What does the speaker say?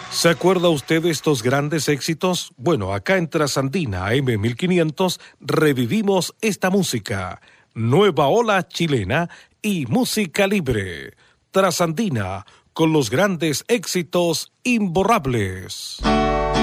¿Se acuerda usted de estos grandes éxitos? Bueno, acá en Trasandina M1500 revivimos esta música. Nueva ola chilena y música libre. Trasandina, con los grandes éxitos imborrables.